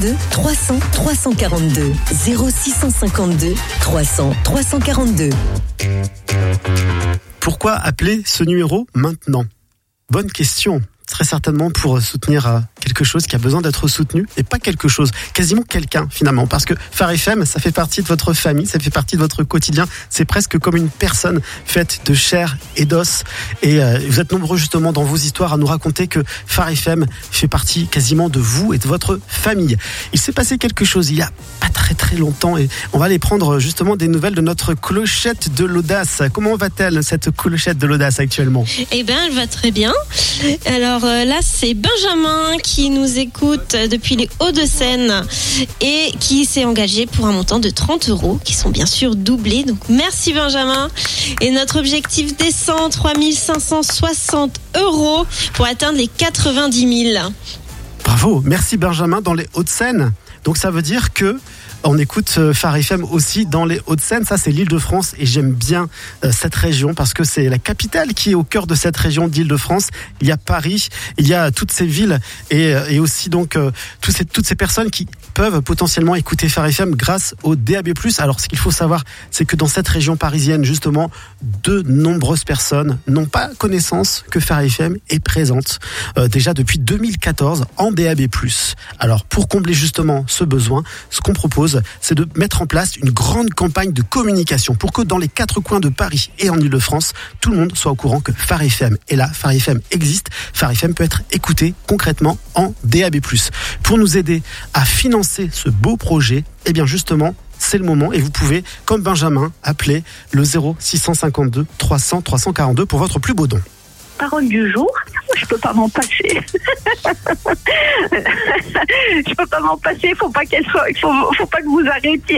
652 300 342. 0652 300 342. Pourquoi appeler ce numéro maintenant ? Bonne question. Très certainement pour soutenir quelque chose qui a besoin d'être soutenu et pas quelque chose, quasiment quelqu'un finalement, parce que Phare FM, ça fait partie de votre famille, ça fait partie de votre quotidien, c'est presque comme une personne faite de chair et d'os et vous êtes nombreux justement dans vos histoires à nous raconter que Phare FM fait partie quasiment de vous et de votre famille. Il s'est passé quelque chose il y a pas très longtemps et on va aller prendre justement des nouvelles de notre clochette de l'audace. Comment va-t-elle cette clochette de l'audace actuellement ? Eh bien, elle va très bien. Alors là, c'est Benjamin qui nous écoute depuis les Hauts-de-Seine et qui s'est engagé pour un montant de 30 €, qui sont bien sûr doublés. Donc merci Benjamin. Et notre objectif descend 3560 € pour atteindre les 90 000. Bravo, merci Benjamin dans les Hauts-de-Seine. Donc ça veut dire que on écoute Phare FM aussi dans les Hauts-de-Seine. Ça, c'est l'Île-de-France et j'aime bien cette région parce que c'est la capitale qui est au cœur de cette région d'Île-de-France. Il y a Paris, il y a toutes ces villes et aussi donc toutes ces personnes qui peuvent potentiellement écouter Phare FM grâce au DAB+. Alors, ce qu'il faut savoir, c'est que dans cette région parisienne, justement, de nombreuses personnes n'ont pas connaissance que Phare FM est présente déjà depuis 2014 en DAB+. Alors, pour combler justement ce besoin, ce qu'on propose, c'est de mettre en place une grande campagne de communication pour que dans les 4 coins de Paris et en Ile-de-France, tout le monde soit au courant que Phare FM est là, Phare FM existe, Phare FM peut être écouté concrètement en DAB+. Pour nous aider à financer ce beau projet, eh bien justement, c'est le moment et vous pouvez, comme Benjamin, appeler le 0652 300 342 pour votre plus beau don. Parole du jour, je peux pas m'en passer. Je peux pas m'en passer, faut pas que vous arrêtiez.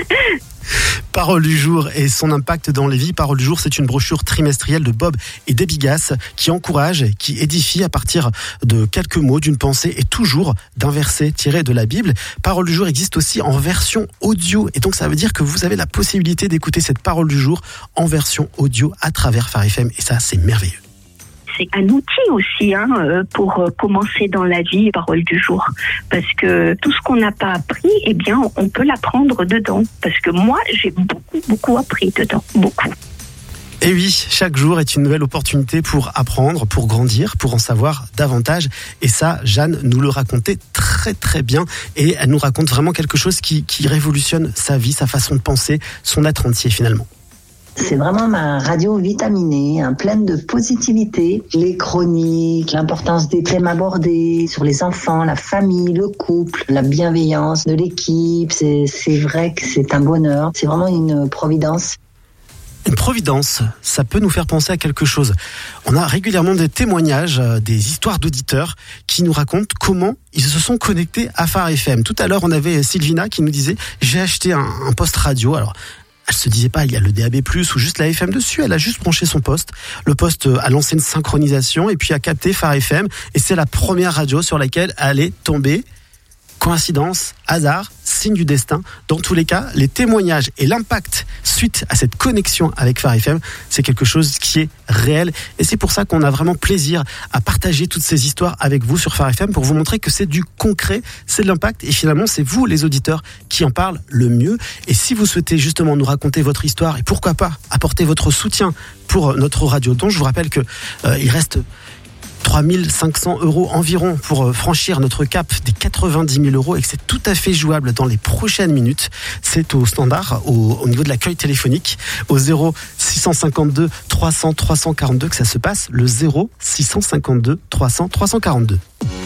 Parole du jour et son impact dans les vies. Parole du jour, c'est une brochure trimestrielle de Bob et Debbie Gass qui encourage, qui édifie à partir de quelques mots, d'une pensée et toujours d'un verset tiré de la Bible. Parole du jour existe aussi en version audio et donc ça veut dire que vous avez la possibilité d'écouter cette parole du jour en version audio à travers Phare FM et ça, c'est merveilleux. C'est un outil aussi pour commencer dans la vie, parole du jour. Parce que tout ce qu'on n'a pas appris, eh bien, on peut l'apprendre dedans. Parce que moi, j'ai beaucoup appris dedans. Beaucoup. Et oui, chaque jour est une nouvelle opportunité pour apprendre, pour grandir, pour en savoir davantage. Et ça, Jeanne nous le racontait très bien. Et elle nous raconte vraiment quelque chose qui révolutionne sa vie, sa façon de penser, son être entier finalement. C'est vraiment ma radio vitaminée, pleine de positivité. Les chroniques, l'importance des thèmes abordés sur les enfants, la famille, le couple, la bienveillance de l'équipe. C'est vrai que c'est un bonheur. C'est vraiment une providence. Une providence, ça peut nous faire penser à quelque chose. On a régulièrement des témoignages, des histoires d'auditeurs qui nous racontent comment ils se sont connectés à Phare FM. Tout à l'heure, on avait Sylvina qui nous disait « J'ai acheté un poste radio ». Alors, elle se disait pas, il y a le DAB+, ou juste la FM dessus. Elle a juste branché son poste. Le poste a lancé une synchronisation et puis a capté Phare FM. Et c'est la première radio sur laquelle elle est tombée. Coïncidence, hasard, signe du destin. Dans tous les cas, les témoignages et l'impact suite à cette connexion avec Phare FM, c'est quelque chose qui est réel. Et c'est pour ça qu'on a vraiment plaisir à partager toutes ces histoires avec vous sur Phare FM pour vous montrer que c'est du concret, c'est de l'impact. Et finalement, c'est vous, les auditeurs, qui en parlent le mieux. Et si vous souhaitez justement nous raconter votre histoire et pourquoi pas apporter votre soutien pour notre radio, dont je vous rappelle que il reste 3 500 € environ pour franchir notre cap des 90 000 € et que c'est tout à fait jouable dans les prochaines minutes. C'est au standard, au niveau de l'accueil téléphonique, au 0652 300 342 que ça se passe, le 0652 300 342.